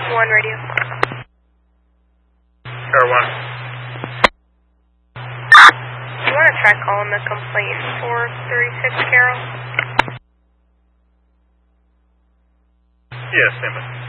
1 radio. Star 1. You want to try calling the complaint for 36 Carol? Yes, Emmett.